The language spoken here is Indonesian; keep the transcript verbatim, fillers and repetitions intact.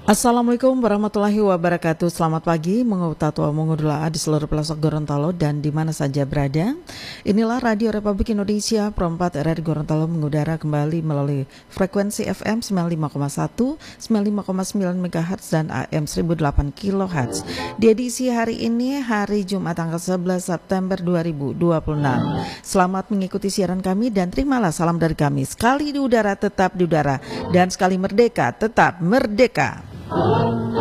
Assalamualaikum warahmatullahi wabarakatuh. Selamat pagi, mengutatua mengudula di seluruh pelosok Gorontalo dan di mana saja berada. Inilah Radio Republik Indonesia, Perempat R R Gorontalo mengudara kembali melalui frekuensi F M sembilan puluh lima koma satu, sembilan puluh lima koma sembilan megahertz dan A M seribu delapan kilohertz. Di edisi hari ini, hari Jumat tanggal sebelas September dua ribu dua puluh enam. Selamat mengikuti siaran kami dan terimalah salam dari kami. Sekali di udara tetap di udara dan sekali merdeka tetap merdeka.